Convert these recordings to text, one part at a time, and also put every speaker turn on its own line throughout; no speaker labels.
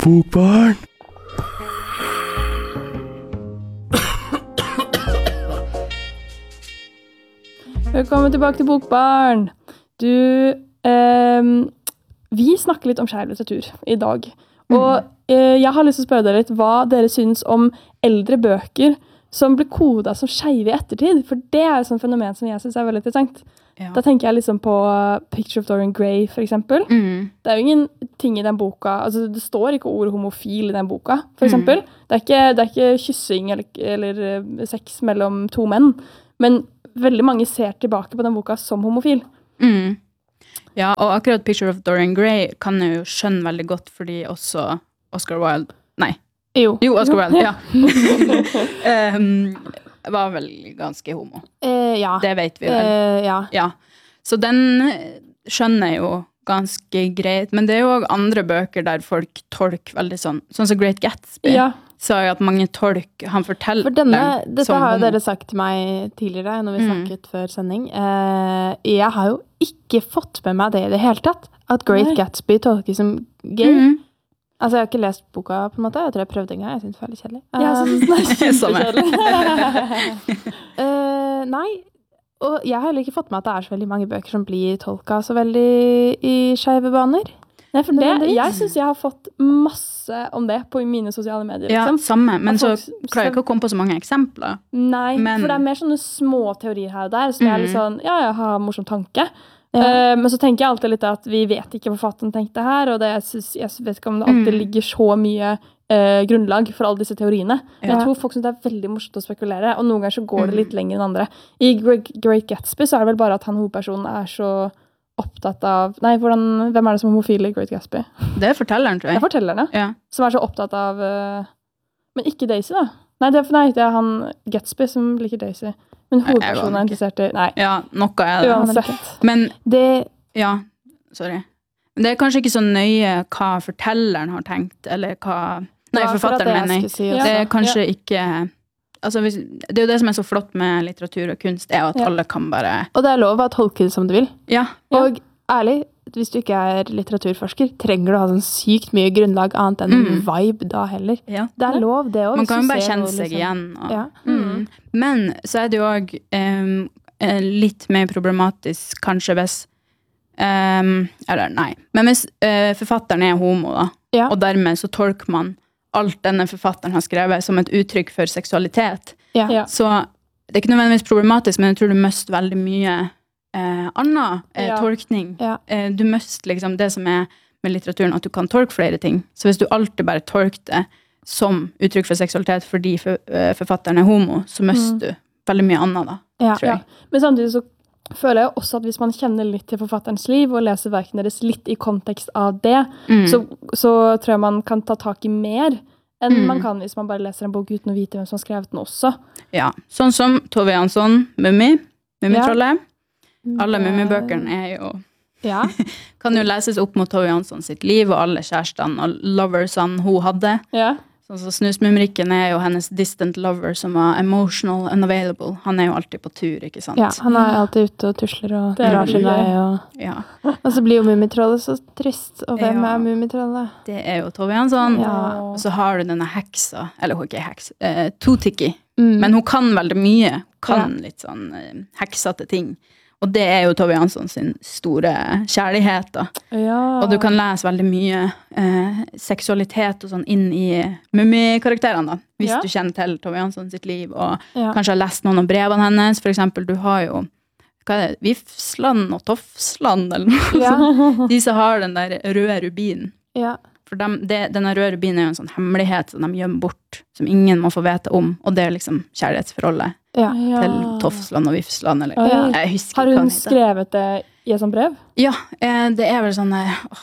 Bokbarn.
Velkommen tilbake til Bokbarn. Du, vi snakker litt om skeiv litteratur i dag. Og jeg har lyst til å spørre dere litt hva dere synes om eldre bøker som blir kodet som skeive i ettertid. For det er et sånt fenomen som jeg synes er veldig interessant.
Ja.
Da tenker jeg liksom på Picture of Dorian Gray, for eksempel. Det er jo ingen ting i den boka, altså det står ikke ord homofil i den boka, for eksempel. Det er ikke kyssing eller sex mellom to menn, men veldig mange ser tilbake på den boka som homofil.
Ja, og akkurat Picture of Dorian Gray kan jeg jo skjønne veldig godt, fordi også Oscar Wilde, nei. Jo, Oscar Wilde, ja. Var vel ganske homo.
Ja.
Det vet vi vel.
Ja.
Så den skjønner jeg jo ganske greit, men det er jo også andre bøker der folk tolker veldig sånn som Great Gatsby.
Ja.
Så jeg at mange tolker, han forteller
For dette
som
har jo
homo.
dere sagt til meg tidligere, når vi snakket før sending. Jeg har jo ikke fått med meg det i det hele tatt, at Great Gatsby tolkes som gay. Altså, jeg har ikke lest boka på en måte. Jeg tror jeg prøvde en gang. Jeg synes det var litt kjedelig.
Jeg synes det er
Samme.
Nei, og jeg har heller ikke fått med at det er så veldig mange bøker som blir tolket så veldig i skeive baner.
Nei, for jeg synes jeg har fått masse om det på mine sosiale medier.
Ja,
Liksom.
samme, men så
folk-
klarer jeg ikke å komme på så mange eksempler.
Nei,
Men-
for det er mer sånne små teorier her og der, som jeg er litt sånn, jeg har morsom tanke.
Ja.
Men så tenker jeg alltid litt at vi vet ikke hva forfatteren tenkte her, og jeg vet ikke om det alltid ligger så mye grunnlag for alle disse teoriene. Men jeg tror folk synes det er veldig morsomt å spekulere, og noen ganger så går det litt lenger enn andre. I Great Gatsby så er det vel bare at han hovedpersonen er så opptatt av... Nei, hvem er det som er homofil i Great Gatsby?
Det er fortelleren, tror
Det
jeg.
er fortellerne,
Ja.
som er så opptatt av... Men ikke Daisy, da. Nei, det er han Gatsby som liker Daisy. Men hovedpersonen er interessert i... Nei,
Ja, noe er det.
uansett.
Men,
Det,
ja, sorry. Men det er kanskje ikke så nøye hva fortelleren har tenkt, eller hva... Nei,
var akkurat
forfatteren
det jeg
mener jeg.
skulle si
Ja.
også.
Det er kanskje ikke... Altså, det er jo det som er så flott med litteratur og kunst, er jo at alle kan bare...
Og det er lov å tolke det som du vil.
Ja,
Og ærlig, hvis du ikke er litteraturforsker, trenger du å ha sånn sykt mye grunnlag annet enn en vibe da heller.
ja.
Det er lov, det også.
Man
hvis
kan
du
jo bare
ser
kjenne
noe,
seg
liksom.
igjen. Og,
Ja.
Men så er det jo også litt mer problematisk, kanskje hvis... eller nei. Men hvis forfatteren er homo, da,
Ja.
og dermed så tolker man alt denne forfatteren har skrevet som et uttrykk for seksualitet,
Ja.
Ja.
så det er ikke nødvendigvis problematisk, men jeg tror du mister veldig mye annen
Ja.
tolkning.
Ja.
Du mister liksom det som er med litteraturen, at du kan tolke flere ting. Så hvis du alltid bare tolker det som uttrykk for seksualitet fordi forfatteren er homo, så mister du veldig mye annet da,
Ja.
tror jeg.
Men samtidig så føler jeg også at hvis man kjenner litt til forfatterens liv og leser verkene deres litt i kontekst av det, så tror jeg man kan ta tak i mer enn man kan hvis man bare leser en bok uten å vite hvem som har skrevet den også.
Ja, sånn som Tove Jansson, Mummitrollet. Alle mummibøkene er jo,
Ja.
kan jo leses opp mot Tove Jansson sitt liv og alle kjærestene og loversene hun hadde.
Ja.
Sånn så Snusmumrikken er jo hennes distant lover som var emotional, unavailable. Han er jo alltid på tur, ikke sant?
Ja, han er alltid ute og tusler og
Det er
drar sin
veldig
vei. Og
Ja,
så blir jo Mummitrollet så trist. Og hvem
Ja.
er Mummitrollet?
det er jo Tove Jansson.
Ja.
Og så har du denne heksa, eller hun er ikke heks, Totiki.
Mm.
Men hun kan veldig mye. Kan litt sånn heksete ting. Og det er jo Tove Jansson sin store kjærlighet da.
Ja.
Og du kan lese veldig mye seksualitet og sånn inn i mummikarakterene da. Hvis
Ja.
du kjenner til Tove Jansson sitt liv, og
Ja.
kanskje har lest noen av brevene hennes. For eksempel, du har jo, hva er det, Vifsland og Tofsland, eller noe
Ja.
sånt. De som har den der røde rubinen.
Ja.
For denne røde rubinen er jo en sånn hemmelighet som de gjemmer bort, som ingen må få vite om. Og det er liksom kjærlighetsforholdet
Ja.
til Tofsland og Vifsland, eller
Oi.
jeg husker
Har
ikke hva
hun
den heter.
skrevet det i et sånt brev?
Ja, det er vel sånn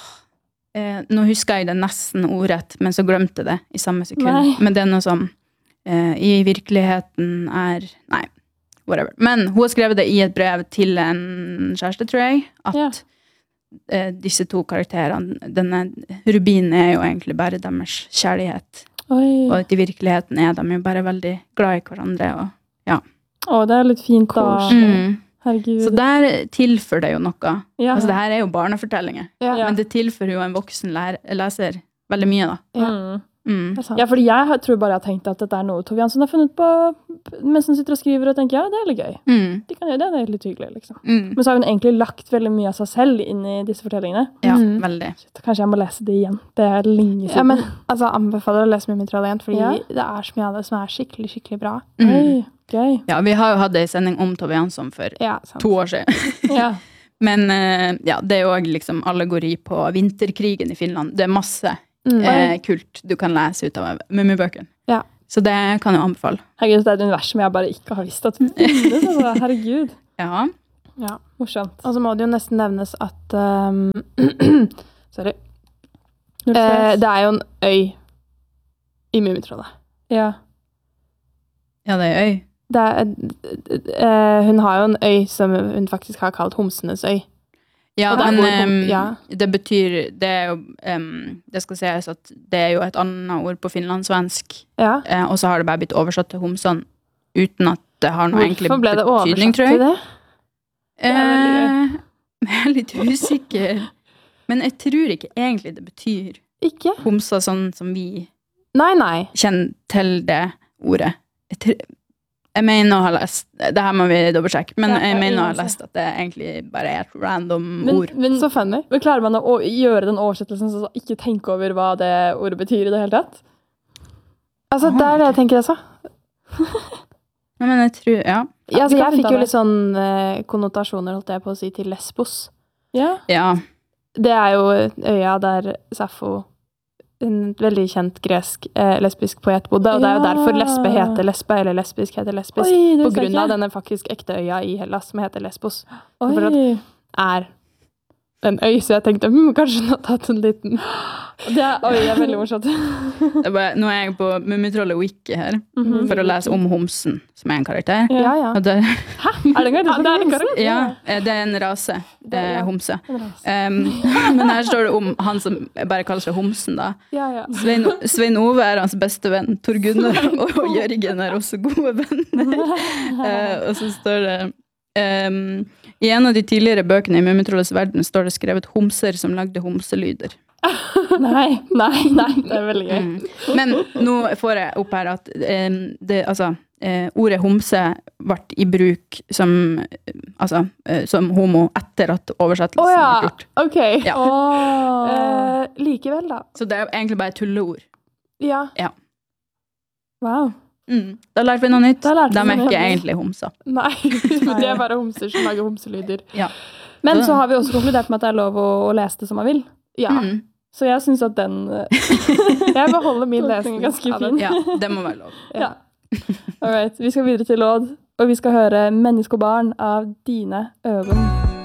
nå husker jeg det nesten ordrett, men så glemte jeg det i samme sekund.
Nei.
Men det er noe som i virkeligheten er nei, whatever. Men hun har skrevet det i et brev til en kjæreste, tror jeg, at disse to karakterene, denne rubinen er jo egentlig bare deres kjærlighet.
Oi.
Og at i virkeligheten er de jo bare veldig glad i hverandre. Og, ja.
Å, det er litt fint da. Herregud.
Så der tilfører det jo noe.
Ja.
Altså det her er jo barnefortellinger.
Ja.
Men det tilfører jo en voksen leser veldig mye da.
Det er sant.
Ja, fordi tror bare jeg har tenkt at dette er noe Tove Jansson har funnet på mens hun sitter og skriver, og tenker, ja, det er litt gøy. De kan gjøre det, det er litt hyggelig, liksom. Men så har hun egentlig lagt veldig mye av seg selv inn i disse fortellingene.
Ja, veldig.
Så kanskje jeg må lese det igjen. Det er lenge siden.
Ja, men altså, anbefaler å lese Mummitrollet igjen, fordi det er så mye av det som er skikkelig, skikkelig bra.
Oi, gøy.
Ja, vi har jo hatt en sending om Tove Jansson for 2 år siden.
Ja.
Men det er jo også liksom allegori på vinterkrigen i Finland. Det er masse kult du kan lese ut av Mummibøkene.
Ja.
Så det kan jeg anbefale.
Herregud, det er et univers som jeg bare ikke har visst at det finnes. Altså. Herregud.
Ja.
Morsomt.
Og så må det jo nesten nevnes at sorry. Det er jo en øy i Mummitrollet.
Ja.
Ja, det er øy.
Hun har jo en øy som hun faktisk har kalt Homsenes øy.
Ja,
men
det betyr, det er jo, det skal sies at det er jo et annet ord på finlandssvensk, og så har det bare blitt oversatt til homsene, uten at det har noe egentlig betydning, tror jeg.
Hvorfor ble det oversatt til det?
Jeg er litt usikker, men jeg tror ikke egentlig det betyr homser sånn som vi kjenner til det ordet. Jeg mener å ha lest, det her må vi dobbeltsjekke, men jeg mener å ha lest at det egentlig bare er et random ord.
Men så funny. Men klarer man å gjøre den oversettelsen så ikke tenke over hva det ordet betyr i det hele tatt?
Altså, det er det jeg tenker også.
Ja, men jeg tror,
altså, jeg fikk jo litt sånn konnotasjoner, holdt jeg på å si, til Lesbos.
Ja.
Det er jo øya der Sappho, en veldig kjent gresk lesbisk poet bodde, og det er jo derfor lesbe heter lesbe, eller lesbisk heter lesbisk, på grunn av denne faktisk ekte øya i Hellas som heter Lesbos. For at er en øy, så jeg tenkte, kanskje hun har tatt en liten... Det er veldig morsomt.
Nå er jeg på Mummitrollet Wiki her, for å lese om homsen, som er en karakter.
Ja.
Og det,
Hæ? Er det en karakter?
Ja, det er en rase. Det er homse. Men her står det om han som bare kaller seg homsen, da. Svein Ove er hans beste venn. Tor Gunnar og Jørgen er også gode venner. Og så står det... I en av de tidligere bøkene i Mummitrollets verden står det skrevet homser som lagde homselyder.
Nei, det er veldig gøy.
Men nå får jeg opp her at ordet homse ble i bruk som homo etter at oversettelsen ble gjort.
Ok.
Ja.
Likevel da.
Så det er egentlig bare tulleord.
Ja.
Wow.
Da lærte vi noe nytt. De er ikke egentlig homser.
Nei, det er bare homser som lager homselyder.
Ja.
Men så har vi også konkludert med at det er lov å lese det som man vil.
Ja.
Så jeg synes at den...
jeg beholder min lesning
ganske fin.
Ja, det må være lov.
Ja. Alright, vi skal videre til låt, og vi skal høre Menneske og barn av Dine Øgon.